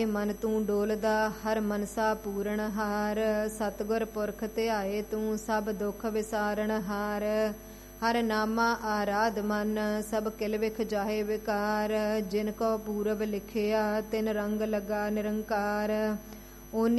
ਮਨ ਤੂੰ ਡੋਲਦਾ ਹਰ ਮਨਸਾ ਪੂਰਨ ਹਾਰ। ਸਤਿਗੁਰ ਪੁਰਖ ਧਿਆਏ ਤੂੰ ਸਭ ਦੁੱਖ ਵਿਸਾਰਨ ਹਾਰ। ਹਰ ਨਾਮਾ ਆਰਾਧ ਮਨ ਸਭ ਕਿਲ ਵਿਖ ਜਾਹੇ ਵਿਕਾਰ। ਜਿਨ ਕੋ ਪੂਰਬ ਲਿਖਿਆ ਤਿਨ ਰੰਗ ਲਗਾ ਨਿਰੰਕਾਰ। ਓਨੀ